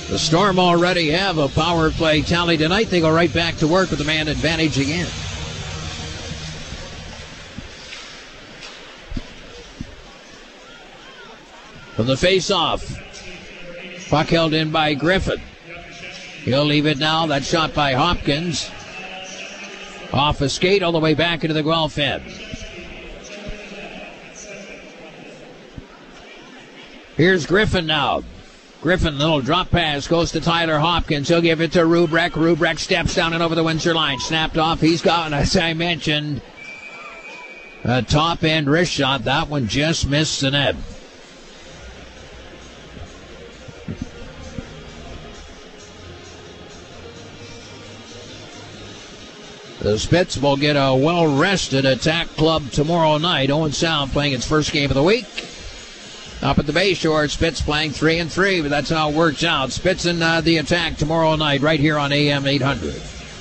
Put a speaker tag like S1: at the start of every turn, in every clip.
S1: The Storm already have a power play tally tonight. They go right back to work with the man advantage again. From the face-off, puck held in by Griffin. He'll leave it now. That shot by Hopkins. Off a skate all the way back into the Guelph end. Here's Griffin now. Griffin, little drop pass, goes to Tyler Hopkins. He'll give it to Rubrek. Rubrek steps down and over the Windsor line. Snapped off. He's got, as I mentioned, a top-end wrist shot. That one just missed the net. The Spits will get a well-rested Attack club tomorrow night. Owen Sound playing its first game of the week. Up at the Bayshore, Spits playing 3-3, but that's how it works out. Spits in the Attack tomorrow night right here on AM 800.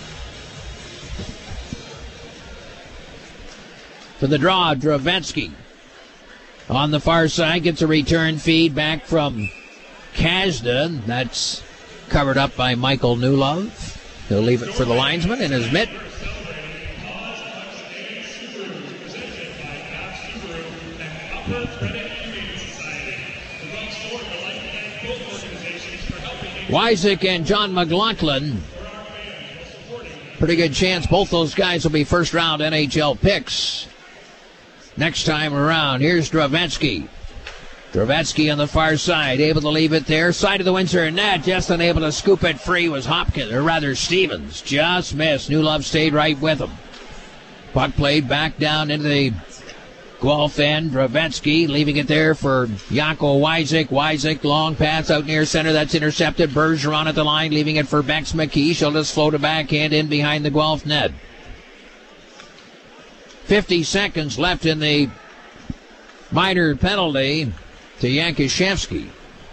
S1: For the draw, Dravetsky on the far side gets a return feed back from Kasdan. That's covered up by Michael Newlove. He'll leave it for the linesman in his mitt. Wysick and John McLaughlin. Pretty good chance both those guys will be first-round NHL picks next time around. Here's Dravetsky. Dravetsky on the far side, able to leave it there. Side of the Windsor net, just unable to scoop it free was Hopkins, or rather Stevens. Just missed. Newlove stayed right with him. Puck played back down into the Guelph end. Dravetsky leaving it there for Jaco Wysick. Wysick, long pass out near center. That's intercepted. Bergeron at the line, leaving it for Bex McKee. She'll just float a backhand in behind the Guelph net. 50 seconds left in the minor penalty to Yankishevsky.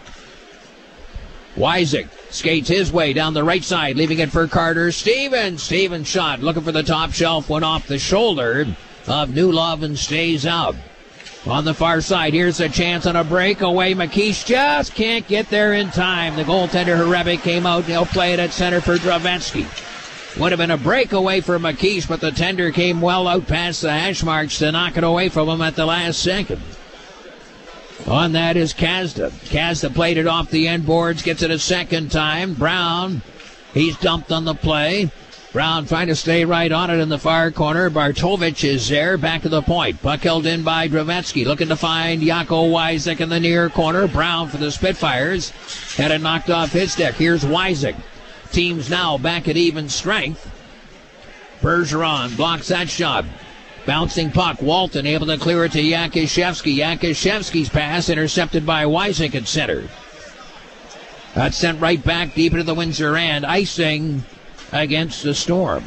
S1: Wysick skates his way down the right side, leaving it for Carter Stevens. Stevens shot, looking for the top shelf, went off the shoulder of Newlove and stays out. On the far side, here's a chance on a breakaway. McKee just can't get there in time. The goaltender, Hrebeck, came out. He'll play it at center for Dravetsky. Would have been a breakaway for McKee, but the tender came well out past the hash marks to knock it away from him at the last second. On that is Kasdan. Kasdan played it off the end boards, gets it a second time. Brown, he's dumped on the play. Brown trying to stay right on it in the far corner. Bartovich is there, back to the point. Puck held in by Dravetsky, looking to find Jaco Wysick in the near corner. Brown for the Spitfires. Had it knocked off his stick. Here's Wysick. Teams now back at even strength. Bergeron blocks that shot. Bouncing puck. Walton able to clear it to Yankishevsky. Yankishevsky's pass intercepted by Wysick at center. That's sent right back deep into the Windsor end. Icing against the Storm.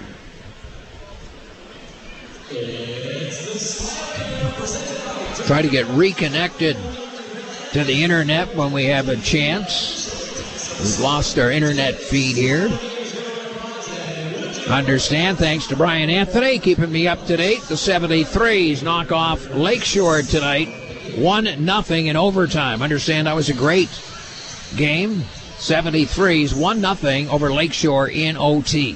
S1: Try to get reconnected to the internet when we have a chance. We've lost our internet feed here. Understand, thanks to Brian Anthony, keeping me up to date. The 73s knock off Lakeshore tonight. 1-0 in overtime. Understand that was a great game. 73s, 1-0 over Lakeshore in OT.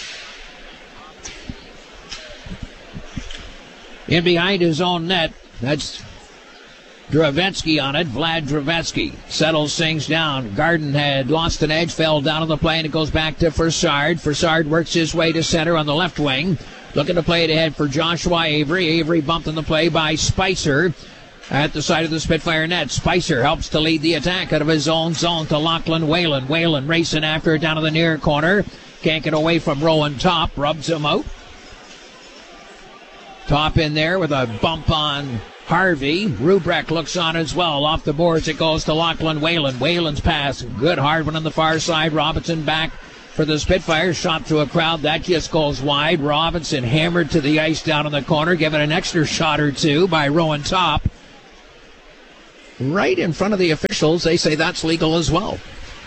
S1: In behind his own net, that's Dravetsky on it. Vlad Dravetsky settles things down. Garden had lost an edge, fell down on the play, and it goes back to Fassard. Fassard works his way to center on the left wing. Looking to play it ahead for Joshua Avery. Avery bumped on the play by Spicer at the side of the Spitfire net. Spicer helps to lead the attack out of his own zone to Lachlan Whalen. Whalen racing after it down to the near corner. Can't get away from Rowan Top. Rubs him out. Top in there with a bump on Harvey. Rubrek looks on as well. Off the boards it goes to Lachlan Whalen. Whalen's pass. Good hard one on the far side. Robinson back for the Spitfires. Shot through a crowd. That just goes wide. Robinson hammered to the ice down in the corner. Given an extra shot or two by Rowan Top. Right in front of the officials. They say that's legal as well.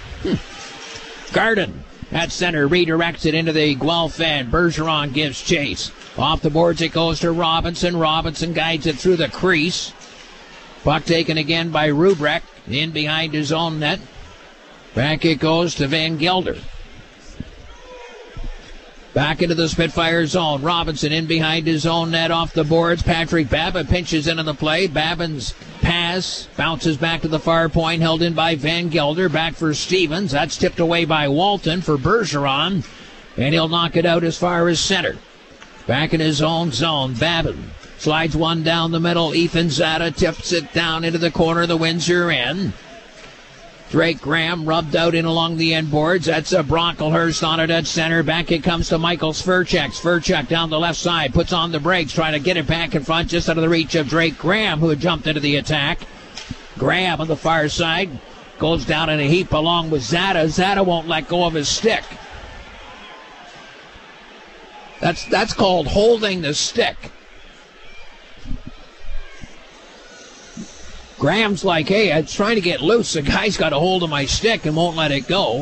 S1: Garden at center redirects it into the Guelph end. Bergeron gives chase. Off the boards it goes to Robinson. Robinson guides it through the crease. Puck taken again by Rubrek. In behind his own net. Back it goes to Van Gelder. Back into the Spitfire zone. Robinson in behind his own net off the boards. Patrick Babin pinches into the play. Babin's pass bounces back to the far point, held in by Van Gelder. Back for Stevens. That's tipped away by Walton for Bergeron, and he'll knock it out as far as center. Back in his own zone. Babin slides one down the middle. Ethan Zada tips it down into the corner of the Windsor end. Drake Graham rubbed out in along the end boards. That's a Brocklehurst on it at center. Back it comes to Michael Sverchek. Sverchek down the left side, puts on the brakes, trying to get it back in front, just out of the reach of Drake Graham, who had jumped into the attack. Graham on the far side goes down in a heap along with Zada. Zada won't let go of his stick. That's called holding the stick. Graham's like, hey, it's trying to get loose. The guy's got a hold of my stick and won't let it go.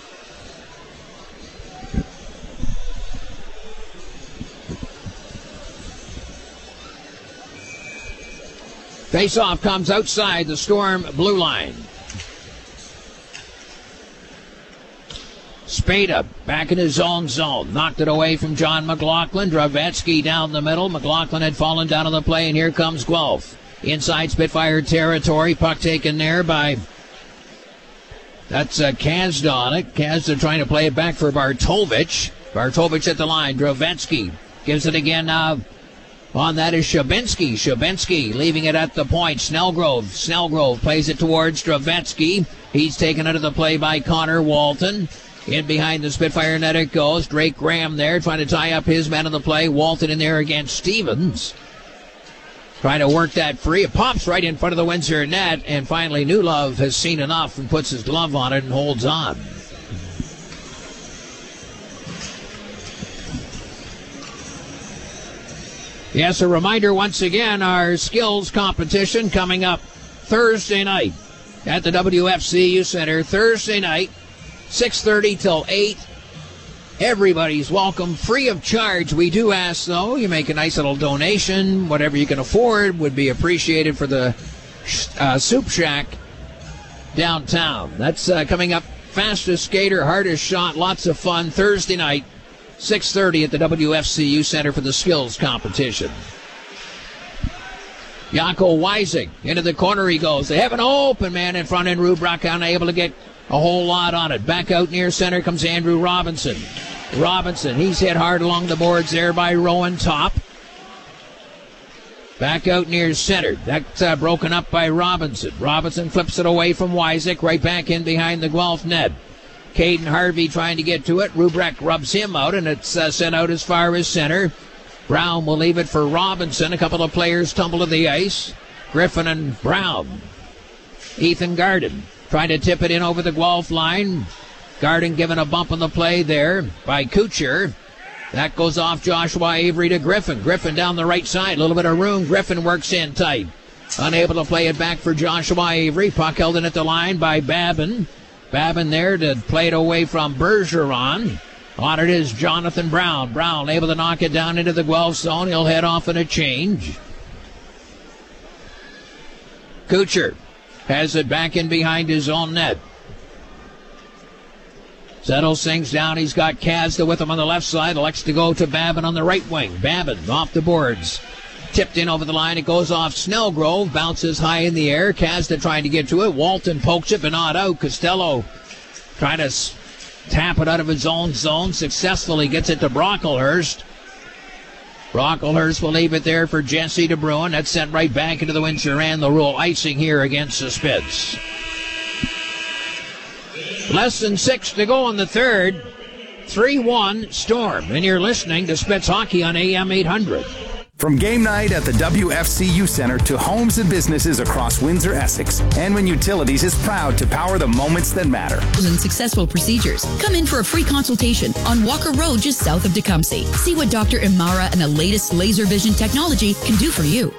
S1: Face-off comes outside the Storm blue line. Spada back in his own zone. Knocked it away from John McLaughlin. Dravetsky down the middle. McLaughlin had fallen down on the play, and here comes Guelph. Inside Spitfire territory. Puck taken there by... That's Kazda on it. Kazda trying to play it back for Bartovich. Bartovich at the line. Dravetsky gives it again now. On that is Shabinsky. Shabinsky leaving it at the point. Snellgrove. Snellgrove plays it towards Dravetsky. He's taken out of the play by Connor Walton. In behind the Spitfire net it goes. Drake Graham there trying to tie up his man on the play. Walton in there against Stevens. Trying to work that free. It pops right in front of the Windsor net. And finally Newlove has seen enough and puts his glove on it and holds on. Yes, a reminder once again, our skills competition coming up Thursday night at the WFCU Center. Thursday night, 6:30 till 8. Everybody's welcome, free of charge. We do ask, though, you make a nice little donation. Whatever you can afford would be appreciated for the Soup Shack downtown. That's coming up. Fastest skater, hardest shot, lots of fun. Thursday night, 6:30 at the WFCU Center for the skills competition. Jaco Weisig into the corner he goes. They have an open man in front, and Rubrock unable to get a whole lot on it. Back out near center comes Andrew Robinson. Robinson, he's hit hard along the boards there by Rowan Top. Back out near center. That's broken up by Robinson. Robinson flips it away from Weisig, right back in behind the Guelph net. Caden Harvey trying to get to it. Rubrock rubs him out, and it's sent out as far as center. Brown will leave it for Robinson. A couple of players tumble to the ice. Griffin and Brown. Ethan Garden trying to tip it in over the Guelph line. Garden given a bump on the play there by Kucher. That goes off Joshua Avery to Griffin. Griffin down the right side. A little bit of room. Griffin works in tight. Unable to play it back for Joshua Avery. Puck held in at the line by Babin. Babin there to play it away from Bergeron. On it is Jonathan Brown. Brown able to knock it down into the Guelph zone. He'll head off in a change. Kucher has it back in behind his own net. Settle sinks down. He's got Kazda with him on the left side. Elects to go to Babin on the right wing. Babin off the boards. Tipped in over the line. It goes off Snellgrove. Bounces high in the air. Kazda trying to get to it. Walton pokes it, but not out. Costello trying to tap it out of his own zone. Successfully gets it to Brocklehurst. Brocklehurst will leave it there for Jesse DeBruin. That's sent right back into the Windsor and the rule icing here against the Spits. Less than 6 to go in the third. 3-1 Storm. And you're listening to Spits Hockey on AM 800.
S2: From game night at the WFCU Center to homes and businesses across Windsor, Essex, Anwin Utilities is proud to power the moments that matter.
S3: And successful procedures. Come in for a free consultation on Walker Road just south of Tecumseh. See what Dr. Imara and the latest laser vision technology can do for you.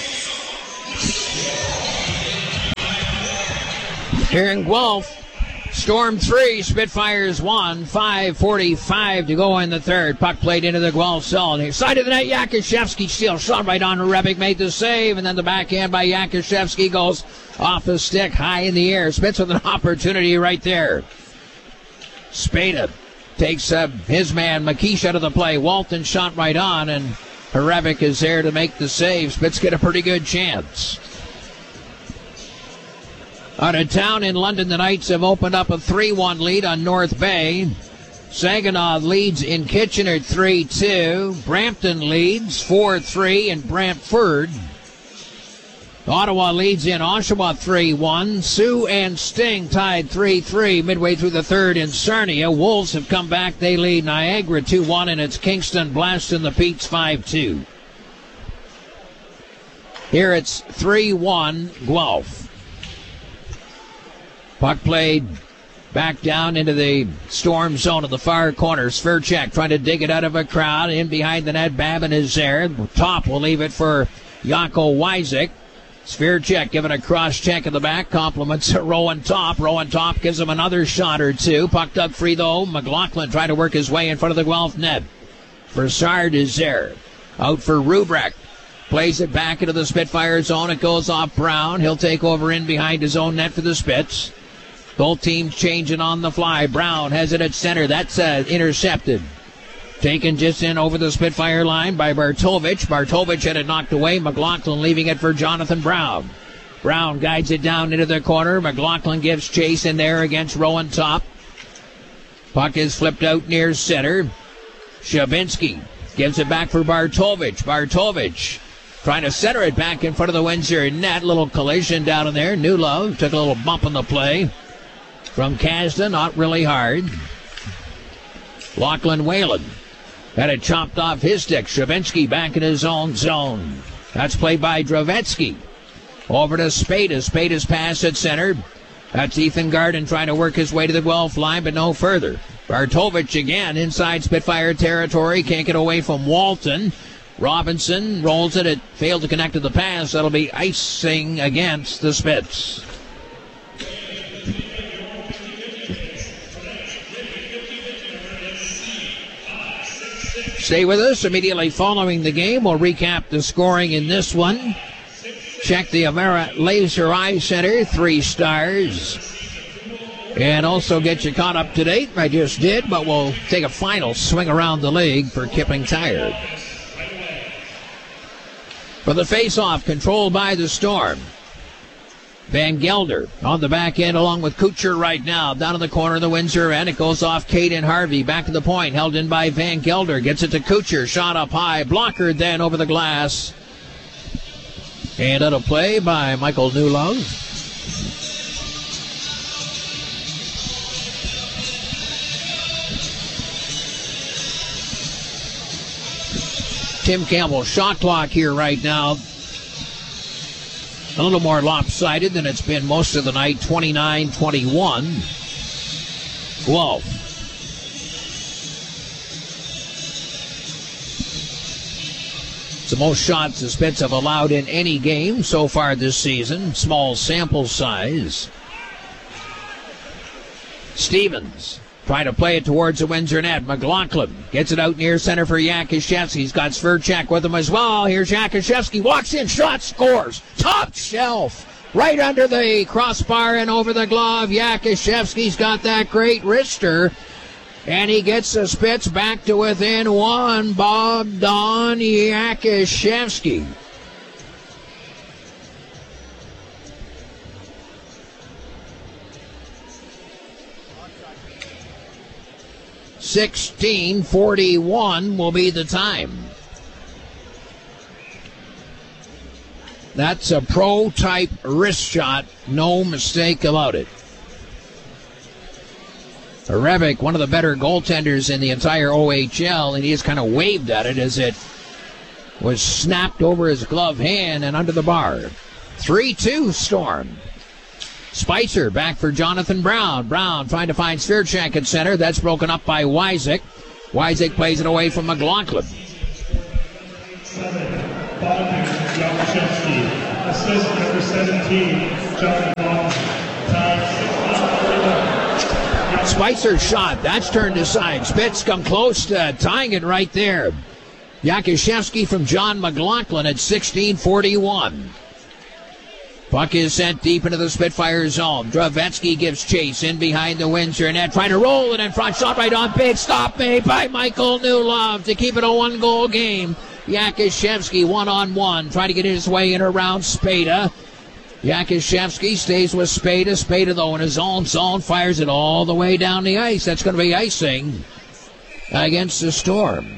S1: Here in Guelph, Storm 3, Spitfires 1, 5:45 to go in the third. Puck played into the Guelph zone. Here, side of the net, Yakushevsky steals. Shot right on. Rebick made the save, and then the backhand by Yakushevsky goes off the stick high in the air. Spitz with an opportunity right there. Spada takes his man, McKeish, out of the play. Walton shot right on, and Rebick is there to make the save. Spitz get a pretty good chance. Out of town in London, the Knights have opened up a 3-1 lead on North Bay. Saginaw leads in Kitchener 3-2. Brampton leads 4-3 in Brantford. Ottawa leads in Oshawa 3-1. Sioux and Sting tied 3-3 midway through the third in Sarnia. Wolves have come back. They lead Niagara 2-1, and it's Kingston blasting the Petes 5-2. Here it's 3-1 Guelph. Puck played back down into the Storm zone of the far corner. Sverchek trying to dig it out of a crowd. In behind the net, Babin is there. Top will leave it for Jaco Wyzik. Sverchek giving a cross check in the back. Compliments Rowan Top. Rowan Top gives him another shot or two. Pucked up free though. McLaughlin trying to work his way in front of the Guelph net. Broussard is there. Out for Rubrecht. Plays it back into the Spitfire zone. It goes off Brown. He'll take over in behind his own net for the Spits. Both teams changing on the fly. Brown has it at center. That's intercepted. Taken just in over the Spitfire line by Bartovich. Bartovich had it knocked away. McLaughlin leaving it for Jonathan Brown. Brown guides it down into the corner. McLaughlin gives chase in there against Rowan Top. Puck is flipped out near center. Shabinsky gives it back for Bartovich. Bartovich trying to center it back in front of the Windsor net. Little collision down in there. New Love took a little bump in the play. From Kasdan, not really hard. Lachlan Whalen had it chopped off his stick. Shabinsky back in his own zone. That's played by Dravetsky. Over to Spada. Spada's pass at center. That's Ethan Garden trying to work his way to the Guelph line, but no further. Bartovich again inside Spitfire territory. Can't get away from Walton. Robinson rolls it. It failed to connect to the pass. That'll be icing against the Spits. Stay with us. Immediately following the game, we'll recap the scoring in this one. Check the Amera Laser Eye Center, 3 stars. And also get you caught up to date. I just did, but we'll take a final swing around the league for Kipling Tire. For the face-off, controlled by the Storm. Van Gelder on the back end along with Kucher right now. Down in the corner of the Windsor end. It goes off Caden Harvey. Back to the point. Held in by Van Gelder. Gets it to Kucher. Shot up high. Blocker then over the glass. And out of play by Michael Newlove. Tim Campbell shot clock here right now. A little more lopsided than it's been most of the night. 29-21. Guelph. It's the most shots the Spits have allowed in any game so far this season. Small sample size. Stevens trying to play it towards the Windsor net. McLaughlin gets it out near center for Yakushevsky. He's got Sverchek with him as well. Here's Yakushevsky. Walks in, shot, scores. Top shelf. Right under the crossbar and over the glove. Yakushevsky's got that great wrister. And he gets the Spits back to within 1. Bogdan Yakushevsky. .16:41 will be the time. That's a pro-type wrist shot, no mistake about it. Rebick, one of the better goaltenders in the entire OHL, and he just kind of waved at it as it was snapped over his glove hand and under the bar. 3-2 Storm. Spicer back for Jonathan Brown. Brown trying to find Sverchek at center. That's broken up by Wyzik. Wyzik plays it away from McLaughlin.
S4: Assist number 17, John Long. Time 6:41.
S1: Spicer's shot, that's turned aside. Spitz come close to tying it right there. Yakushevsky from John McLaughlin at 16:41. Puck is sent deep into the Spitfire zone. Dravetsky gives chase in behind the Windsor net, trying to roll it in front. Shot right on, big stop made by Michael Newlove to keep it a one-goal game. Yakushevsky one-on-one, trying to get his way in around Spada. Yakushevsky stays with Spada. Spada, though, in his own zone, fires it all the way down the ice. That's going to be icing against the Storm.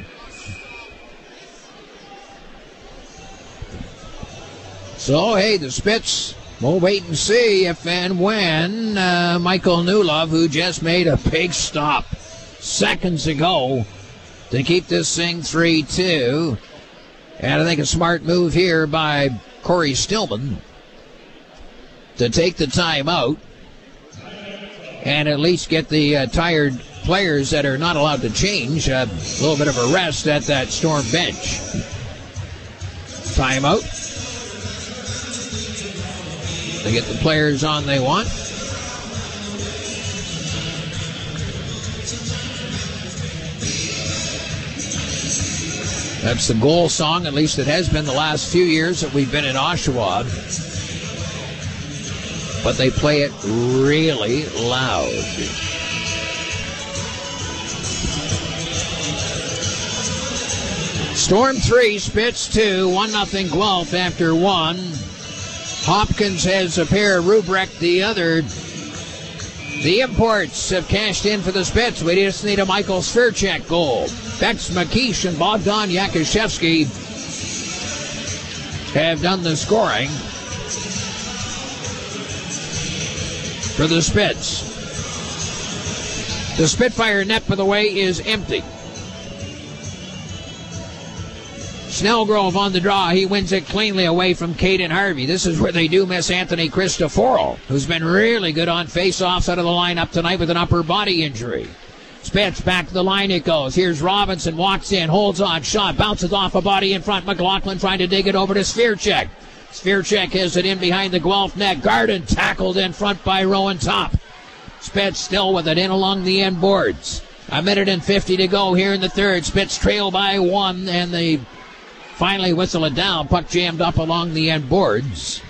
S1: So, hey, the Spits, we'll wait and see if and when Michael Newlove, who just made a big stop seconds ago to keep this thing 3-2. And I think a smart move here by Corey Stillman to take the time out and at least get the tired players that are not allowed to change a little bit of a rest at that Storm bench. Timeout. They get the players on they want. That's the goal song, at least it has been the last few years that we've been in Oshawa. But they play it really loud. Storm 3, Spitz 2, 1-0 Guelph after 1. Hopkins has a pair, Rubrek the other. The imports have cashed in for the Spits. We just need a Michael Svirchek goal. Bex McKeish and Bogdan Yakushevsky have done the scoring for the Spits. The Spitfire net, by the way, is empty. Snellgrove on the draw. He wins it cleanly away from Caden Harvey. This is where they do miss Anthony Cristoforo, who's been really good on face-offs out of the lineup tonight with an upper body injury. Spitz back to the line it goes. Here's Robinson, walks in, holds on, shot, bounces off a body in front. McLaughlin trying to dig it over to Svirchek. Svirchek has it in behind the Guelph net. Garden tackled in front by Rowan Top. Spitz still with it in along the end boards. 1:50 to go here in the third. Spitz trail by 1, and they finally whistle it down. Puck jammed up along the end boards.